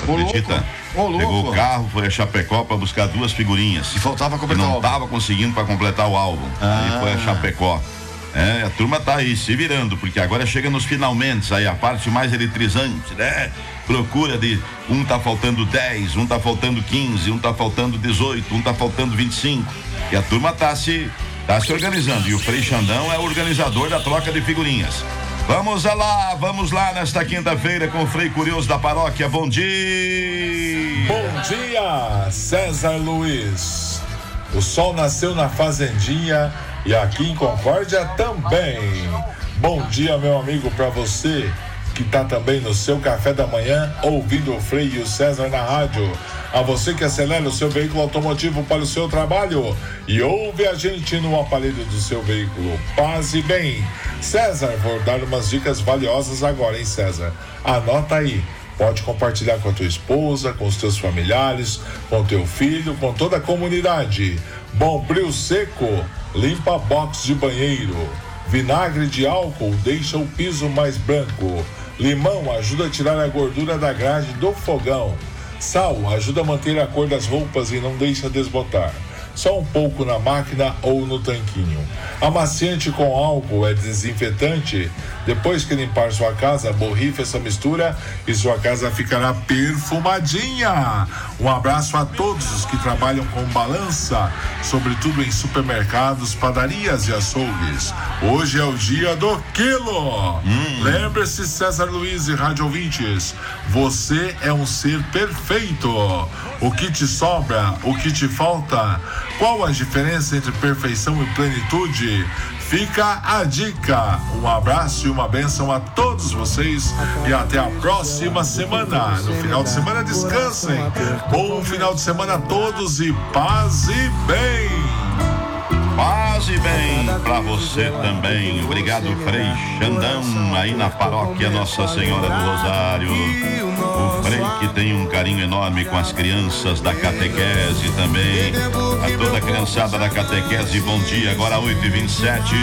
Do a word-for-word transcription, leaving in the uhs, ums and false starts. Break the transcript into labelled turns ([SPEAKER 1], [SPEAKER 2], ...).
[SPEAKER 1] acredita?
[SPEAKER 2] Ô, louco.
[SPEAKER 1] Pegou o carro, foi a Chapecó para buscar duas figurinhas.
[SPEAKER 2] E faltava completar
[SPEAKER 1] e não
[SPEAKER 2] o álbum.
[SPEAKER 1] tava conseguindo para completar o álbum.
[SPEAKER 2] Ah.
[SPEAKER 1] Aí foi a Chapecó. É, a turma tá aí se virando, porque agora chega nos finalmente, aí a parte mais eletrizante, né? Procura de um tá faltando dez, um tá faltando quinze, um tá faltando dezoito, um tá faltando vinte e cinco. E a turma tá se, tá se organizando. E o Frei Xandão é o organizador da troca de figurinhas. Vamos lá, vamos lá nesta quinta-feira com o Frei Curioso da Paróquia. Bom dia!
[SPEAKER 3] Bom dia, César Luiz. O sol nasceu na fazendinha e aqui em Concórdia também. Bom dia, meu amigo, para você que tá também no seu café da manhã ouvindo o Frei e o César na rádio. A você que acelera o seu veículo automotivo para o seu trabalho e ouve a gente no aparelho do seu veículo. Paz e bem. César, vou dar umas dicas valiosas agora, hein, César? Anota aí. Pode compartilhar com a tua esposa, com os teus familiares, com teu filho, com toda a comunidade. Bombril seco, limpa box de banheiro. Vinagre de álcool deixa o piso mais branco. Limão ajuda a tirar a gordura da grade do fogão. Sal ajuda a manter a cor das roupas e não deixa desbotar. Só um pouco na máquina ou no tanquinho. Amaciante com álcool é desinfetante. Depois que limpar sua casa, borrife essa mistura e sua casa ficará perfumadinha. Um abraço a todos os que trabalham com balança, sobretudo em supermercados, padarias e açougues. Hoje é o dia do quilo. Hum. Lembre-se, César Luiz e rádio ouvintes, você é um ser perfeito. O que te sobra, o que te falta? Qual a diferença entre perfeição e plenitude? Fica a dica. Um abraço e uma bênção a todos vocês e até a próxima semana. No final de semana descansem. Bom final de semana a todos e paz e bem.
[SPEAKER 1] Paz e bem pra você também. Obrigado, Frei Xandão, aí na paróquia Nossa Senhora do Rosário. O Frei que tem um carinho enorme com as crianças da catequese também. A toda a criançada da catequese, bom dia. Agora oito e vinte e sete.